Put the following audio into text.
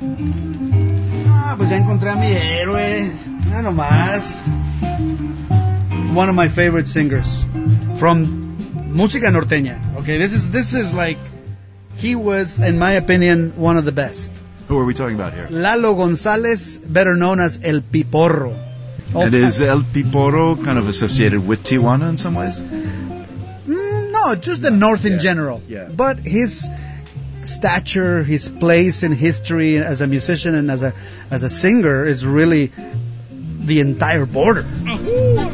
Pues ya encontré a mi héroe. Ya nomás. One of my favorite singers from música norteña. Okay, this is like, he was, in my opinion, one of the best. Who are we talking about here? Lalo Gonzalez, better known as El Piporro. And is El Piporro kind of associated with Tijuana in some ways? No, just the north in general. Yeah. But his stature, his place in history as a musician and as a singer is really the entire border.